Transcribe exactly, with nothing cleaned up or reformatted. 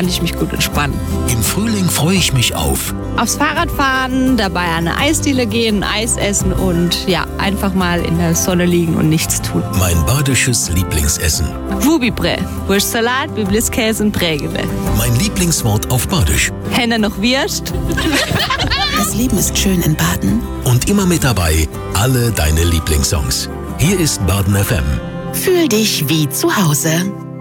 kann ich mich gut entspannen. Im Frühling freue ich mich auf Aufs Fahrrad fahren, dabei an eine Eisdiele gehen, Eis essen und ja, einfach mal in der Sonne liegen und nichts tun. mein badisches Lieblingsessen. Wubibre, Wurstsalat, Bibliskäse und Prägele. Mein Lieblingswort auf Badisch. Henne noch Wirst? Das Leben ist schön in Baden. Und immer mit dabei alle deine Lieblingssongs. Hier ist Baden F M. Fühl dich wie zu Hause.